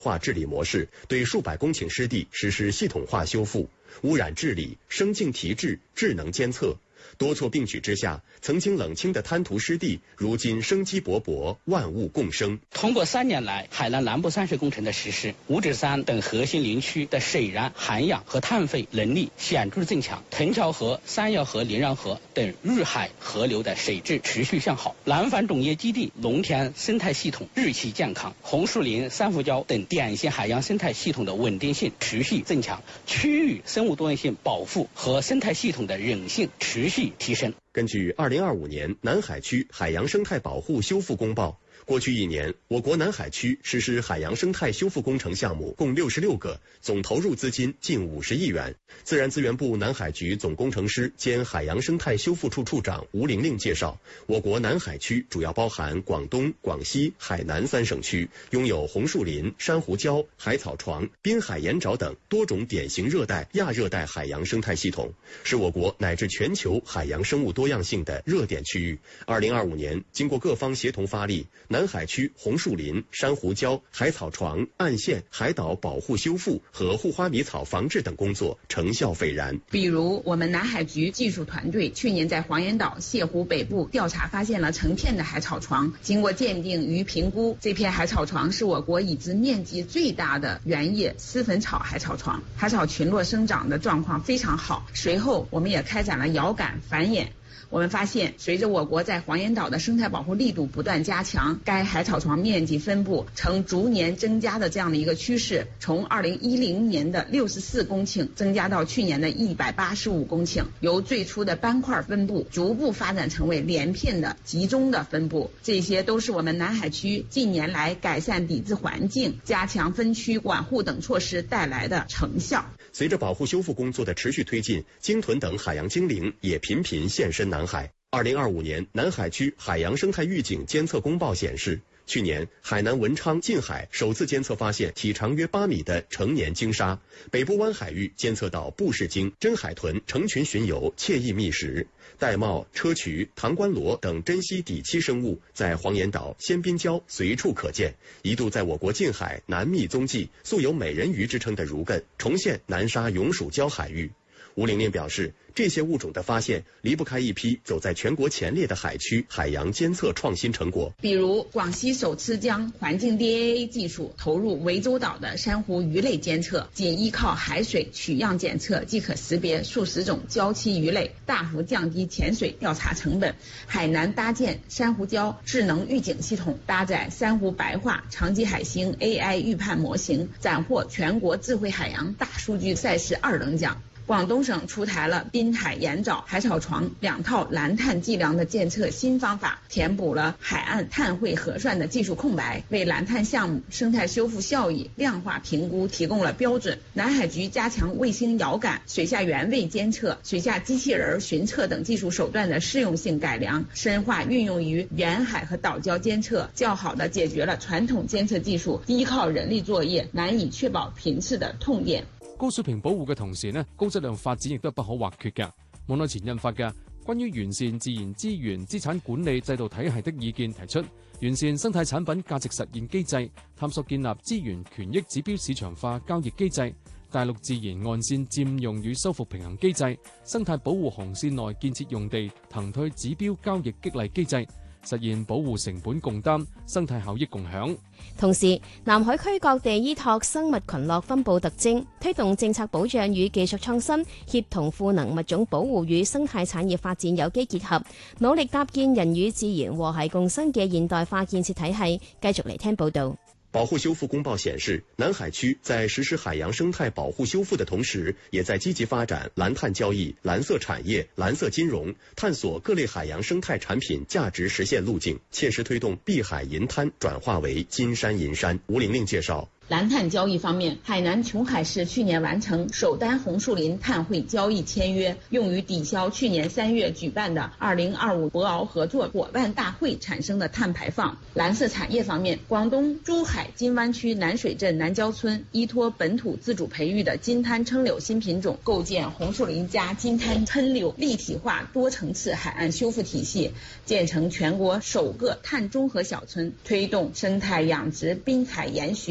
化治理模式，对数百公顷湿地实施系统化修复、污染治理、生境提质、智能监测。多措并举之下，曾经冷清的滩涂湿地，如今生机勃勃，万物共生。 通过3年来海南南部3水工程的实施，五指山等核心林区的水燃、涵养和碳汇能力显著增强，藤桥河、三窑河、临漾河等入海河流的水质持续向好，南繁种业基地农田生态系统日趋健康，红树林、珊瑚礁等典型海洋生态系统的稳定性持续增强，区域生物多样性保护和生态系统的韧性持续提升。 根据2025年南海区海洋生态保护修复公报，过去1年，我国南海区实施海洋生态修复工程项目共66个，总投入资金近50亿元。自然资源部南海局总工程师兼海洋生态修复处处长吴玲玲介绍，我国南海区主要包含广东、广西、海南3省区，拥有红树林、珊瑚礁、海草床、滨海盐沼等多种典型热带、亚热带海洋生态系统，是我国乃至全球海洋生物多样性的热点区域。2025年，经过各方协同发力，南海区红树林、珊瑚礁、海草床、岸线、海岛保护修复和护花迷草防治等工作成效斐然。 比如，我们南海局技术团队去年在黄岩岛、泻湖北部调查发现了成片的海草床，经过鉴定与评估，这片海草床是我国已知面积最大的原叶丝粉草海草床，海草群落生长的状况非常好。随后，我们也开展了遥感繁衍。我们发现，随着我国在黄岩岛的生态保护力度不断加强，该海草床面积分布呈逐年增加的这样的一个趋势，从2010年的64公顷增加到去年的185公顷，由最初的斑块分布逐步发展成为连片的集中的分布，这些都是我们南海区近年来改善抵制环境、加强分区管护等措施带来的成效。 随着保护修复工作的持续推进，鲸豚等海洋精灵也频频现身南海。2025年南海区海洋生态预警监测公报显示，去年海南文昌近海首次监测发现体长约8米的成年鲸鲨，北部湾海域监测到布氏鲸、真海豚成群巡游，惬意觅食。玳瑁、砗磲、唐冠螺等珍稀底栖生物在黄岩岛、仙滨礁随处可见，一度在我国近海难觅踪迹，素有美人鱼之称的儒艮重现南沙永暑礁海域。吴玲玲表示，这些物种的发现离不开一批走在全国前列的海区海洋监测创新成果。 比如，广西首次将环境 DNA 技术投入涠洲岛的珊瑚鱼类监测，仅依靠海水取样检测即可识别数十种礁栖鱼类，大幅降低潜水调查成本。海南搭建珊瑚礁智能预警系统，搭载珊瑚白化、长棘海星 AI 预判模型，斩获全国智慧海洋大数据赛事2等奖。广东省出台了滨海盐沼、海草床2套蓝碳计量的监测新方法，填补了海岸碳汇核算的技术空白，为蓝碳项目生态修复效益量化评估提供了标准。南海局加强卫星遥感、水下原位监测、水下机器人巡测等技术手段的适用性改良，深化运用于沿海和岛礁监测，较好地解决了传統監測技術依靠人力作業難以確保頻次的痛點。 高水平保護嘅同時呢，高質量發展亦都不可或缺嘅。網內前印發嘅關於完善自然資源資產管理制度體系的意見提出，完善生態產品價值實現機制，探索建立資源權益指標市場化交易機制，大陸自然岸線佔用與修復平衡機制，生態保護紅線內建設用地騰退指標交易激勵機制，實現保護成本共擔、生態效益共享。 同時，南海區各地依託生物群落分佈特徵，推動政策保障與技術創新，協同賦能物種保護與生態產業發展有機結合，努力搭建人與自然和諧共生嘅現代化建設體系。繼續嚟聽報導。 保護修復公報顯示，南海區在實施海洋生態保護修復的同時，也在積極發展藍碳交易、藍色產業、藍色金融，探索各類海洋生態產品價值實現路徑，切實推動碧海銀灘轉化為金山銀山。吳玲玲介紹。 藍碳交易方面，海南瓊海市去年完成首單紅樹林碳匯交易簽約，用於抵消去年3月舉辦的2025博鰲合作夥伴大會產生的碳排放。藍色產業方面，廣東珠海金灣區南水鎮南郊村依託本土自主培育的金灘鰭柳新品種，構建紅樹林加金灘鰭柳立體化多層次海岸修復體系，建成全國首個碳中和小村，推動生態養殖、濱海研學、深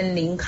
森林